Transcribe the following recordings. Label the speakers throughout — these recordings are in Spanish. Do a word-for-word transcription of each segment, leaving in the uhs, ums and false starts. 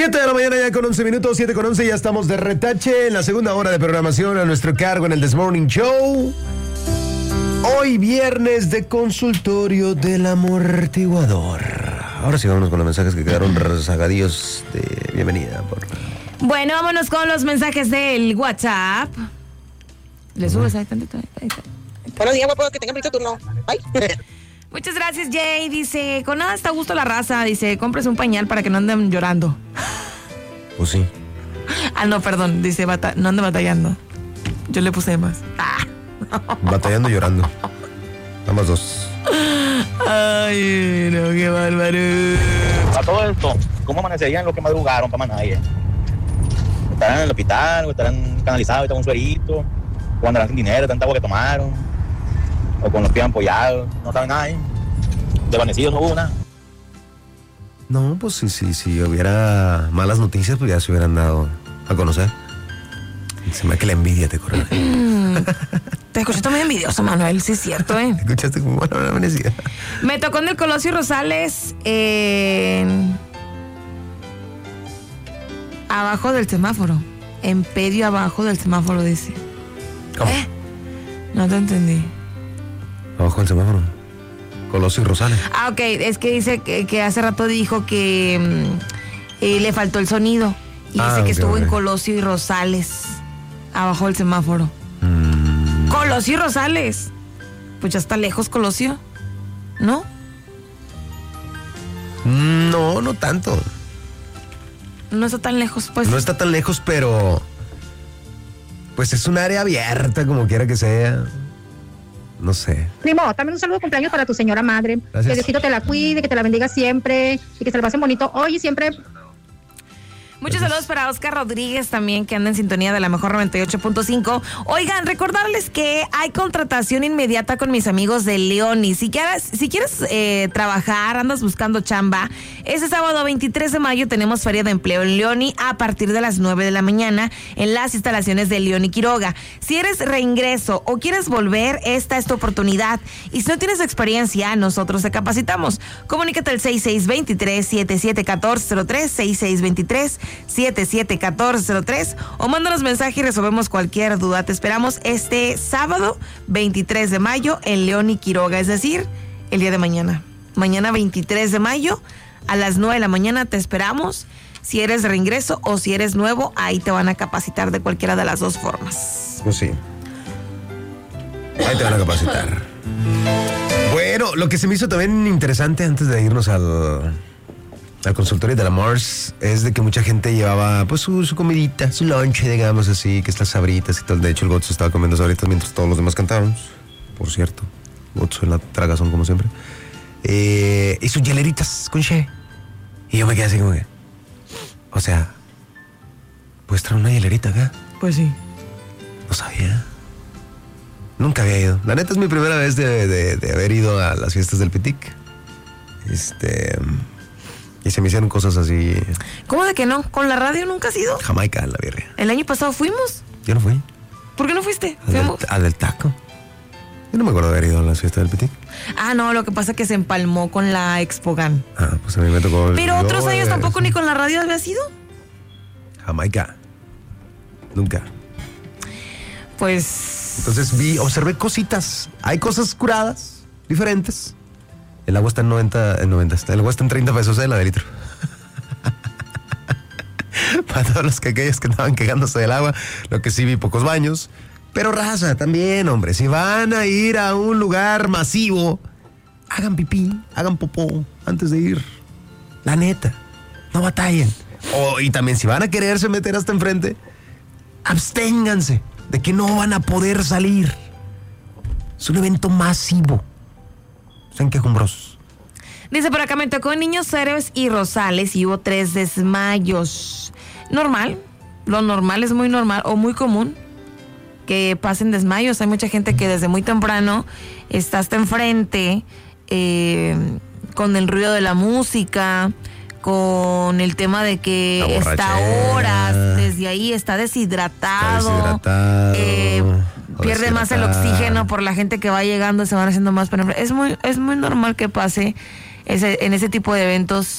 Speaker 1: siete de la mañana ya con once minutos, siete con once, ya estamos de retache en la segunda hora de programación a nuestro cargo en el This Morning Show. Hoy viernes de consultorio del amortiguador. Ahora sí vámonos con los mensajes que quedaron rezagadillos de bienvenida. Por...
Speaker 2: Bueno, vámonos con los mensajes del WhatsApp. ¿Le subes ahí tantito? Ahí, ahí.
Speaker 3: Buenos días, guapo, que tengan bonito turno. Bye.
Speaker 2: Muchas gracias, Jay. Dice, con nada está a gusto la raza. Dice, compres un pañal para que no anden llorando.
Speaker 1: Pues sí.
Speaker 2: Ah, no, perdón. Dice, bata- no ande batallando. Yo le puse más. Ah.
Speaker 1: Batallando y llorando. Ambas dos.
Speaker 2: Ay, no, qué bárbaro.
Speaker 4: A todo esto, ¿cómo amanecerían los que madrugaron para Manaya? ¿Estarán en el hospital o estarán canalizados y con un suerito? ¿O andarán sin dinero, tanta agua que tomaron? ¿O con los pies ampollados? No saben nada, ¿eh? Desvanecidos no hubo nada.
Speaker 1: No, pues sí, sí, si hubiera malas noticias, pues ya se hubieran dado a conocer. Se me da que la envidia te corre.
Speaker 2: Te escuchaste muy envidioso, Manuel, sí es cierto, ¿eh?
Speaker 1: Te escuchaste como una amanecida.
Speaker 2: Me tocó en el Colosio Rosales, en... abajo del semáforo. En pedio abajo del semáforo, dice.
Speaker 1: ¿Cómo?
Speaker 2: ¿Eh? No te entendí.
Speaker 1: Abajo del semáforo. Colosio y Rosales.
Speaker 2: Ah, ok, es que dice que, que hace rato dijo que mm, eh, le faltó el sonido. Y
Speaker 1: Ah,
Speaker 2: dice que
Speaker 1: ok,
Speaker 2: estuvo
Speaker 1: ok.
Speaker 2: en Colosio y Rosales, abajo del semáforo.
Speaker 1: Mm.
Speaker 2: Colosio y Rosales. Pues ya está lejos Colosio, ¿no?
Speaker 1: No, no tanto.
Speaker 2: No está tan lejos, pues.
Speaker 1: No está tan lejos, pero pues es un área abierta, como quiera que sea. No sé.
Speaker 3: Primo, también un saludo de cumpleaños para tu señora madre.
Speaker 1: Gracias.
Speaker 3: Que Diosito te la cuide, que te la bendiga siempre y que se la pasen bonito hoy y siempre.
Speaker 2: Muchos saludos para Oscar Rodríguez también, que anda en sintonía de la mejor noventa y ocho punto cinco. Oigan, recordarles que hay contratación inmediata con mis amigos de Leoni. Si quieres, si quieres eh, trabajar, andas buscando chamba, ese sábado veintitrés de mayo tenemos Feria de Empleo en Leoni a partir de las nueve de la mañana en las instalaciones de Leoni Quiroga. Si eres reingreso o quieres volver, esta es tu oportunidad. Y si no tienes experiencia, nosotros te capacitamos. Comunícate al seis seis dos tres, siete siete uno cuatro cero tres, seis seis dos tres, siete siete uno cuatro cero tres o mándanos mensaje y resolvemos cualquier duda. Te esperamos este sábado veintitrés de mayo en León y Quiroga, es decir, el día de mañana. Mañana veintitrés de mayo a las nueve de la mañana te esperamos. Si eres de reingreso o si eres nuevo, ahí te van a capacitar de cualquiera de las dos formas.
Speaker 1: Pues sí. Ahí te van a capacitar. Bueno, lo que se me hizo también interesante antes de irnos al... al consultorio de la Mars es de que mucha gente llevaba pues su, su comidita, su lonche, digamos así, que estas sabritas y todo. De hecho, el Gotzo estaba comiendo sabritas mientras todos los demás cantábamos, por cierto. Gotzo en la tragazón, como siempre. Eh, y sus hieleritas con Che. Y yo me quedé así como que, o sea, ¿puedes traer una hielerita acá?
Speaker 2: Pues sí.
Speaker 1: No sabía. Nunca había ido. La neta es mi primera vez de, de, de haber ido a las fiestas del Pitic. Este... Y se me hicieron cosas así.
Speaker 2: ¿Cómo de que no? ¿Con la radio nunca has ido?
Speaker 1: Jamaica, la birria.
Speaker 2: El año pasado fuimos.
Speaker 1: Yo no fui.
Speaker 2: ¿Por qué no fuiste?
Speaker 1: Al del,
Speaker 2: Fuimos.
Speaker 1: al del taco. Yo no me acuerdo de haber ido a las fiestas del Pitic.
Speaker 2: Ah, no, lo que pasa es que se empalmó con la Expogan.
Speaker 1: Ah, pues a mí me tocó.
Speaker 2: Pero
Speaker 1: yo,
Speaker 2: otros años
Speaker 1: eh,
Speaker 2: tampoco ni con la radio habías ido.
Speaker 1: Jamaica. Nunca.
Speaker 2: Pues...
Speaker 1: Entonces vi, observé cositas. Hay cosas curadas, diferentes. El agua está en noventa, en noventa, el agua está en treinta pesos, ¿eh? La de litro. Para todos los que aquellos que estaban quejándose del agua, lo que sí vi pocos baños. Pero raza, también, hombre, si van a ir a un lugar masivo, hagan pipí, hagan popó antes de ir. La neta, no batallen. Oh, y también si van a quererse meter hasta enfrente, absténganse de que no van a poder salir. Es un evento masivo. Sean quejumbrosos.
Speaker 2: Dice por acá, me tocó en Niños Héroes y Rosales y hubo tres desmayos. Normal, lo normal es muy normal o muy común que pasen desmayos. Hay mucha gente que desde muy temprano está hasta enfrente eh, con el ruido de la música, con el tema de que está horas desde ahí, está deshidratado,
Speaker 1: está deshidratado
Speaker 2: eh, pierde más el oxígeno por la gente que va llegando, se van haciendo más. Es muy, es muy normal que pase ese, en ese tipo de eventos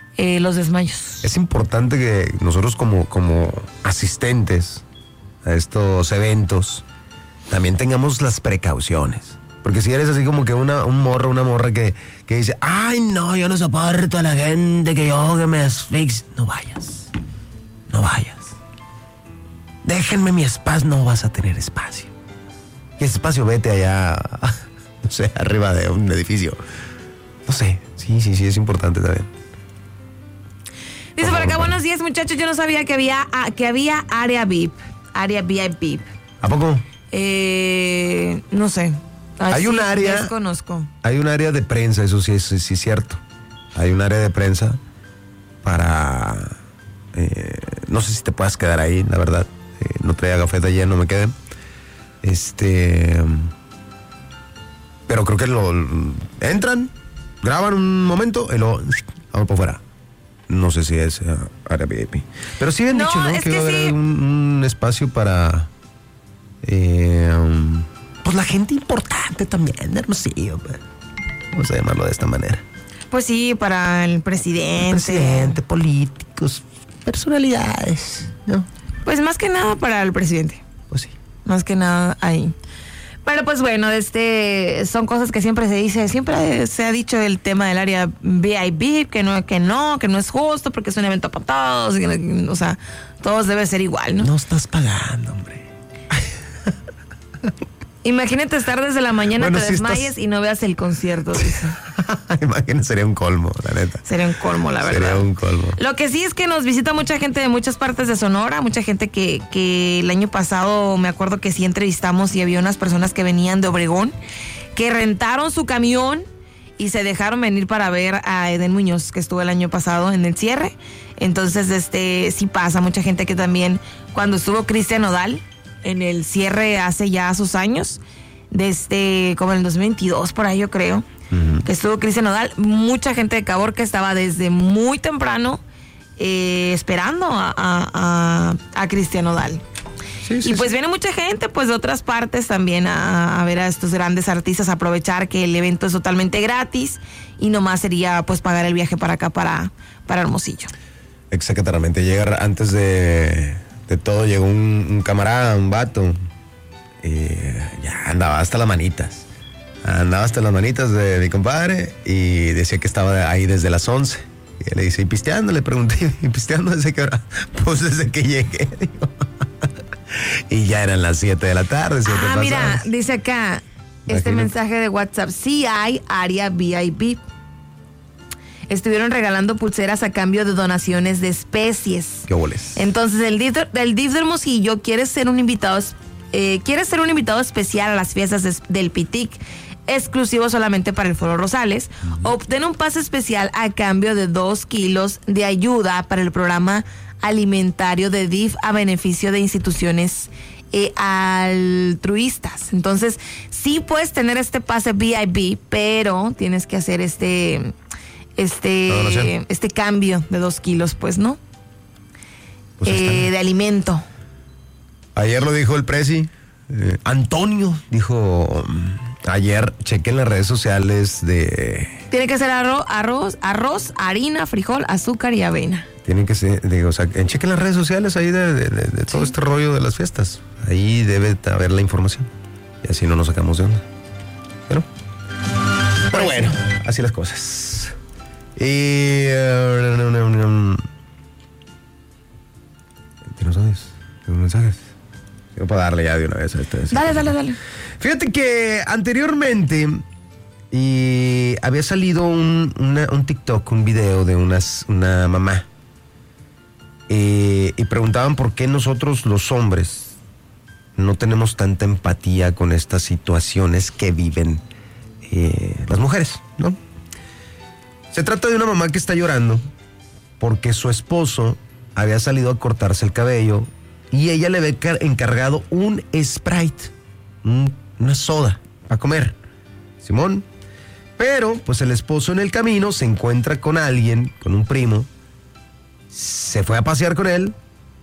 Speaker 2: eh, los desmayos.
Speaker 1: Es importante que nosotros como, como asistentes a estos eventos también tengamos las precauciones. Porque si eres así como que una, un morro, una morra que, que dice, ay no, yo no soporto a la gente que yo que me asfixie. No vayas, no vayas. Déjenme mi espacio, no vas a tener espacio. ¿Qué espacio? Vete allá, no sé, arriba de un edificio. No sé, sí, sí, sí, es importante también.
Speaker 2: Dice por acá, buenos días muchachos, yo no sabía que había, que había área V I P, área V I P.
Speaker 1: ¿A poco?
Speaker 2: Eh, no sé. Así
Speaker 1: hay un área.
Speaker 2: Desconozco.
Speaker 1: Hay un área de prensa, eso sí es sí, sí, cierto. Hay un área de prensa para. Eh, no sé si te puedas quedar ahí, la verdad. Eh, no traía gafeta ayer, no me queden. Este. Pero creo que lo. Entran, graban un momento y luego. Vamos para afuera. No sé si es uh, área V I P. Pero sí habían
Speaker 2: no,
Speaker 1: dicho, ¿no?
Speaker 2: Es
Speaker 1: que,
Speaker 2: que
Speaker 1: iba a haber
Speaker 2: sí.
Speaker 1: un, un espacio para. Eh, um, pues la gente importante también, Hermosillo. Vamos a llamarlo de esta manera.
Speaker 2: Pues sí, para el presidente.
Speaker 1: El presidente, políticos, personalidades, ¿no?
Speaker 2: Pues más que nada para el presidente.
Speaker 1: Pues sí.
Speaker 2: Más que nada ahí. Pero pues bueno, este son cosas que siempre se dice, siempre se ha dicho el tema del área V I P, que no, que no, que no es justo porque es un evento para todos, que, o sea, todos debe ser igual, ¿no?
Speaker 1: No estás pagando, hombre.
Speaker 2: Imagínate estar desde la mañana,
Speaker 1: bueno,
Speaker 2: te
Speaker 1: si
Speaker 2: desmayes
Speaker 1: estás...
Speaker 2: y no veas el concierto, dice.
Speaker 1: Imagínate, sería un colmo, la neta.
Speaker 2: Sería un colmo, la verdad.
Speaker 1: Sería un colmo.
Speaker 2: Lo que sí es que nos visita mucha gente de muchas partes de Sonora, mucha gente que, que el año pasado me acuerdo que sí entrevistamos y había unas personas que venían de Obregón, que rentaron su camión y se dejaron venir para ver a Eden Muñoz, que estuvo el año pasado en el cierre. Entonces, este, sí pasa, mucha gente que también, cuando estuvo Cristian Nodal en el cierre hace ya sus años, desde como en el dos mil veintidós, por ahí yo creo, uh-huh. que estuvo Cristian Nodal, mucha gente de Caborca estaba desde muy temprano eh, esperando a, a, a, a Cristian Nodal. Sí, sí, y pues sí. Viene mucha gente pues de otras partes también a, a ver a estos grandes artistas, a aprovechar que el evento es totalmente gratis y nomás sería pues pagar el viaje para acá, para, para Hermosillo.
Speaker 1: Exactamente, llegar antes de... De todo llegó un, un camarada, un vato, y ya andaba hasta las manitas. Andaba hasta las manitas de mi compadre y decía que estaba ahí desde las once. Y él le dice, ¿y pisteando? Le pregunté, ¿y pisteando desde qué hora? Pues desde que llegué. Y ya eran las siete de la tarde.
Speaker 2: Ah, pasadas. Mira, dice acá, este Imagínate. Mensaje de WhatsApp, sí hay área V I P. Estuvieron regalando pulseras a cambio de donaciones de especies.
Speaker 1: ¿Qué boles?
Speaker 2: Entonces, el D I F, el D I F de Hermosillo quiere ser un invitado, eh, quiere ser un invitado especial a las fiestas de, del P I T I C, exclusivo solamente para el Foro Rosales. Uh-huh. Obtén un pase especial a cambio de dos kilos de ayuda para el programa alimentario de D I F a beneficio de instituciones eh, altruistas. Entonces, sí puedes tener este pase V I P, pero tienes que hacer este... Este, este cambio de dos kilos, pues, ¿no? Pues eh, de alimento.
Speaker 1: Ayer lo dijo el presi. Eh, Antonio dijo ayer, chequen las redes sociales de...
Speaker 2: Tiene que ser arroz, arroz, arroz, harina, frijol, azúcar y avena.
Speaker 1: Tienen que ser, digo, o sea, chequen las redes sociales ahí de, de, de, de todo sí. este rollo de las fiestas. Ahí debe haber la información. Y así no nos sacamos de onda. Pero, pero bueno, así las cosas. Y... Uh, no, no, no, no. ¿Tienes mensajes? ¿Tienes mensajes? Quiero para darle ya de una vez a este.
Speaker 2: Dale, dale, dale.
Speaker 1: Fíjate que anteriormente y había salido un, una, un TikTok, un video de unas, una mamá. Eh, y preguntaban por qué nosotros los hombres no tenemos tanta empatía con estas situaciones que viven eh, las mujeres, ¿no? Se trata de una mamá que está llorando porque su esposo había salido a cortarse el cabello y ella le había encargado un Sprite, un, una soda para comer. Simón. Pero, pues el esposo en el camino se encuentra con alguien, con un primo, se fue a pasear con él,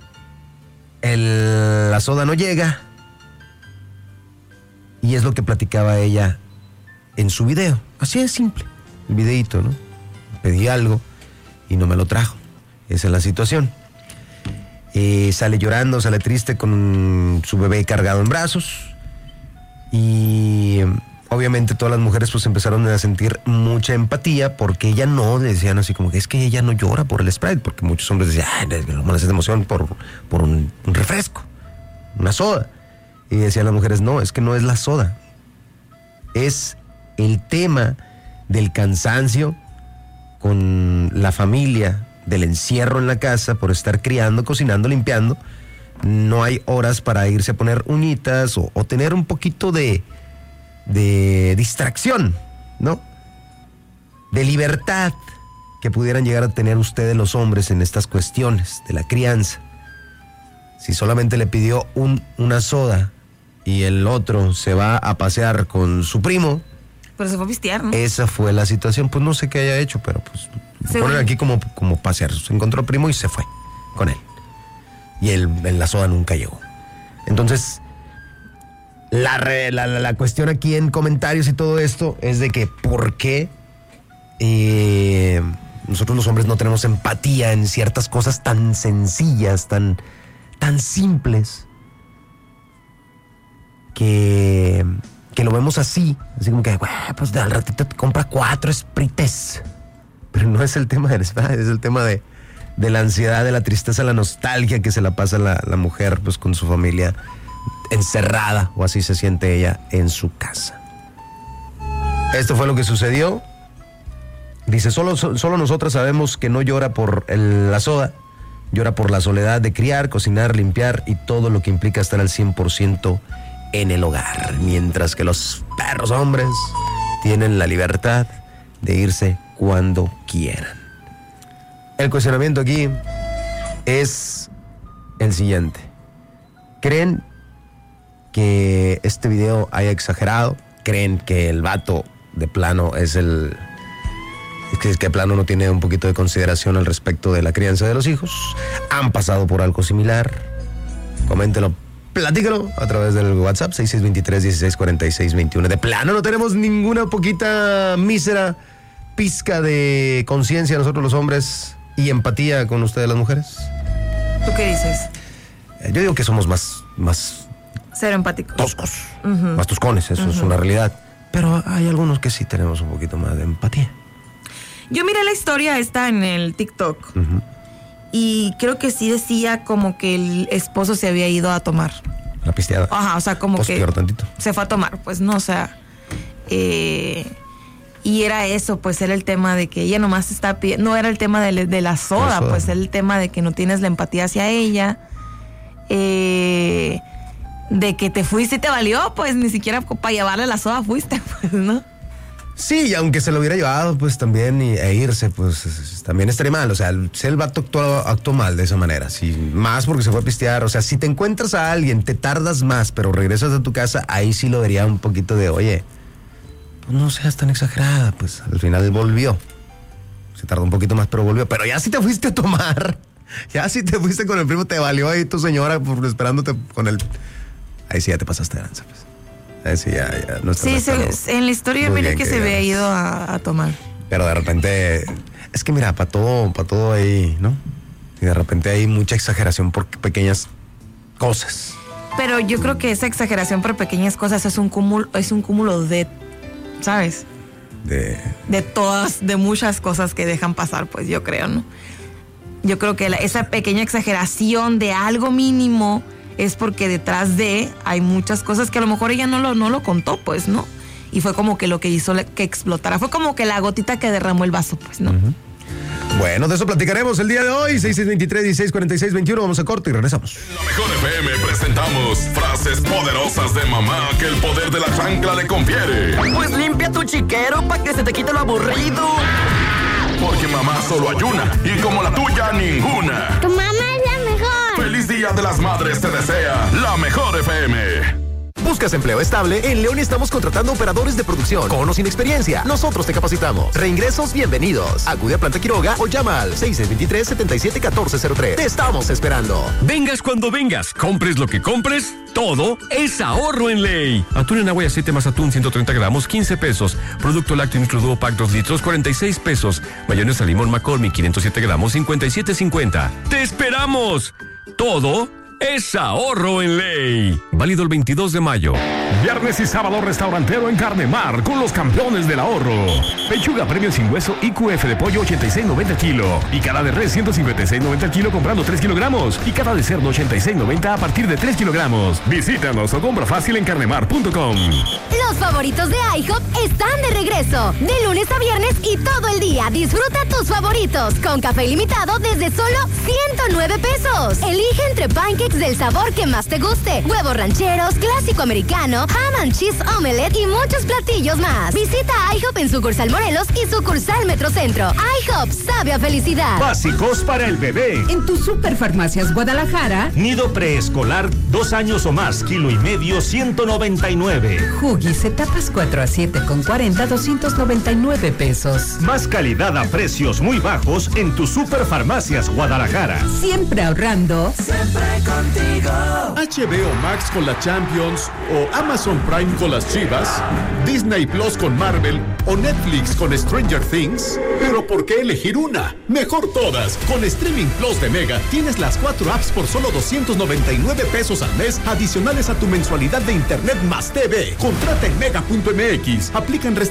Speaker 1: el, la soda no llega y es lo que platicaba ella en su video. Así de simple, el videíto, ¿no? Pedí algo y no me lo trajo. Esa es la situación. Eh, sale llorando, sale triste con su bebé cargado en brazos y obviamente todas las mujeres pues empezaron a sentir mucha empatía porque ella no, decían así como que es que ella no llora por el Sprite, porque muchos hombres decían, ay, lo pones de emoción por, por un, un refresco, una soda. Y decían las mujeres, no, es que no es la soda, es el tema del cansancio con la familia, del encierro en la casa por estar criando, cocinando, limpiando. No hay horas para irse a poner uñitas o, o tener un poquito de, de distracción, ¿no? De libertad que pudieran llegar a tener ustedes los hombres en estas cuestiones de la crianza. Si solamente le pidió un, una soda y el otro se va a pasear con su primo.
Speaker 2: Pero se fue a pistear, ¿no?
Speaker 1: Esa fue la situación. Pues no sé qué haya hecho, pero pues
Speaker 2: Sí,
Speaker 1: ponen
Speaker 2: bueno.
Speaker 1: aquí como, como pasear. Se encontró primo y se fue con él. Y el, en la soda nunca llegó. Entonces, la, re- la, la, la cuestión aquí en comentarios y todo esto es de que ¿por qué eh, nosotros los hombres no tenemos empatía en ciertas cosas tan sencillas, tan, tan simples, que, que lo vemos así, así como que, "Bueno, pues al ratito te compra cuatro Sprites"? Pero no es el tema del Sprite, es el tema de, de la ansiedad, de la tristeza, la nostalgia que se la pasa la, la mujer pues con su familia encerrada, o así se siente ella en su casa. Esto fue lo que sucedió. Dice, solo, so- solo nosotras sabemos que no llora por el- la soda, llora por la soledad de criar, cocinar, limpiar y todo lo que implica estar al cien por ciento en el hogar, mientras que los perros hombres tienen la libertad de irse cuando quieran. El cuestionamiento aquí es el siguiente. ¿Creen que este video haya exagerado? ¿Creen que el vato de plano es el... es que, es que de plano no tiene un poquito de consideración al respecto de la crianza de los hijos? ¿Han pasado por algo similar? Coméntelo, platícalo a través del WhatsApp seis seis dos tres, uno seis cuatro seis dos uno. De plano no tenemos ninguna poquita mísera pizca de conciencia nosotros los hombres y empatía con ustedes las mujeres.
Speaker 2: ¿Tú qué dices?
Speaker 1: Eh, Yo digo que somos más, más
Speaker 2: Cero empático.
Speaker 1: toscos, más toscones, eso es una realidad. Pero hay algunos que sí tenemos un poquito más de empatía.
Speaker 2: Yo miré la historia esta en el TikTok
Speaker 1: Ujú.
Speaker 2: y creo que sí decía como que el esposo se había ido a tomar.
Speaker 1: La pisteada.
Speaker 2: Ajá, o sea, como que
Speaker 1: Pospeor tantito.
Speaker 2: se fue a tomar, pues no, o sea, eh, y era eso, pues era el tema de que ella nomás está pidiendo, no era el tema de, de la soda,
Speaker 1: La soda.
Speaker 2: pues era el tema de que no tienes la empatía hacia ella, eh, de que te fuiste y te valió, pues ni siquiera para llevarle la soda fuiste, pues, ¿no?
Speaker 1: Sí, y aunque se lo hubiera llevado, pues también y- e irse, pues es- es- también estaría mal. O sea, el- si el vato actuó, actuó mal de esa manera, sí, más porque se fue a pistear. O sea, si te encuentras a alguien, te tardas más, pero regresas a tu casa, ahí sí lo vería un poquito de, oye, pues no seas tan exagerada, pues al final volvió. Se tardó un poquito más, pero volvió. Pero ya si te fuiste a tomar, ya si te fuiste con el primo, te valió ahí tu señora por esperándote con el... Ahí sí ya te pasaste de lanza, pues. Ahí sí ya, ya no estás
Speaker 2: Sí, se-
Speaker 1: gastando
Speaker 2: en la historia
Speaker 1: muy
Speaker 2: miré
Speaker 1: bien,
Speaker 2: que se había
Speaker 1: digamos.
Speaker 2: ido a, a tomar.
Speaker 1: Pero de repente, es que mira, para todo, para todo ahí, ¿no? Y de repente hay mucha exageración por pequeñas cosas.
Speaker 2: Pero yo creo que esa exageración por pequeñas cosas es un cúmulo, es un cúmulo de, ¿sabes?
Speaker 1: De,
Speaker 2: De todas, de muchas cosas que dejan pasar, pues yo creo, ¿no? Yo creo que la- esa pequeña exageración de algo mínimo es porque detrás de hay muchas cosas que a lo mejor ella no lo, no lo contó, pues, ¿no? Y fue como que lo que hizo la- que explotara, fue como que la gotita que derramó el vaso, pues, ¿no?
Speaker 1: Bueno, de eso platicaremos el día de hoy. seis seis dos tres, uno seis cuatro seis dos uno. Vamos a corto y regresamos.
Speaker 5: La Mejor F M presentamos frases poderosas de mamá que el poder de la chancla le confiere.
Speaker 6: Pues limpia tu chiquero para que se te quite lo aburrido.
Speaker 5: Porque mamá solo hay una y como la tuya ninguna.
Speaker 7: Tu mamá es la mejor.
Speaker 5: Feliz Día de las Madres te desea La Mejor F M.
Speaker 7: ¿Buscas empleo estable? En León estamos contratando operadores de producción con o sin experiencia. Nosotros te capacitamos. Reingresos, bienvenidos. Acude a Planta Quiroga o llama al seis seis dos tres, siete siete uno cuatro cero tres. Te estamos esperando.
Speaker 8: Vengas cuando vengas, compres lo que compres, todo es ahorro en Ley. Atún en agua y aceite más atún ciento treinta gramos, quince pesos. Producto lácteo Nutriduo Pack dos litros, cuarenta y seis pesos. Mayonesa limón McCormick quinientos siete gramos, cincuenta y siete cincuenta. ¡Te esperamos! Todo es ahorro en Ley. Válido el veintidós de mayo.
Speaker 9: Viernes y sábado restaurantero en Carne Mar con los campeones del ahorro. Pechuga premio sin hueso I Q F de pollo ochenta y seis noventa el kilo. Y cara de res ciento cincuenta y seis noventa el kilo comprando tres kilogramos. Y cara de cerdo ochenta y seis noventa a partir de tres kilogramos. Visítanos o compra fácil en carnemar punto com.
Speaker 10: Los favoritos de IHOP están de regreso. De lunes a viernes y todo el día. Disfruta tus favoritos con café ilimitado desde solo ciento nueve pesos. Elige entre pancakes del sabor que más te guste, huevos rancheros, clásico americano, ham and cheese omelette y muchos platillos más. Visita IHOP en sucursal Morelos y sucursal Metrocentro. IHOP sabe a felicidad.
Speaker 11: Básicos para el bebé.
Speaker 12: En tu Superfarmacias Guadalajara.
Speaker 11: Nido preescolar, dos años o más, kilo y medio, ciento noventa y nueve.
Speaker 12: Huggies etapas cuatro a siete con cuarenta, doscientos noventa y nueve pesos.
Speaker 11: Más calidad a precios muy bajos en tu Superfarmacias Guadalajara.
Speaker 12: Siempre ahorrando.
Speaker 13: Siempre contigo.
Speaker 14: H B O Max con la Champions, o Amazon Prime con las Chivas, Disney Plus con Marvel, o Netflix con Stranger Things. Pero ¿por qué elegir una? Mejor todas. Con Streaming Plus de Mega tienes las cuatro apps por solo doscientos noventa y nueve pesos al mes, adicionales a tu mensualidad de internet más T V. Contrata en mega punto m x. Aplican restricciones.